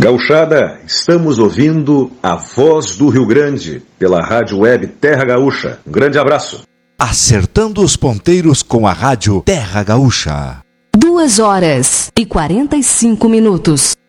Gauchada, estamos ouvindo a Voz do Rio Grande, pela Rádio Web Terra Gaúcha. Um grande abraço. Acertando os ponteiros com a Rádio Terra Gaúcha. 2h45.